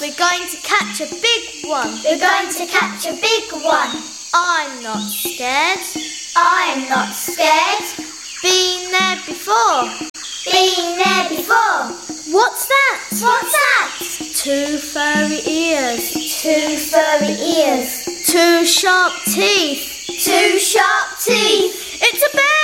We're going to catch a big one. We're going to catch a big one. I'm not scared. I'm not scared. Been there before. Been there before. What's that? What's that? 2 furry ears. 2 furry ears. 2 sharp teeth. 2 sharp teeth. It's a bear!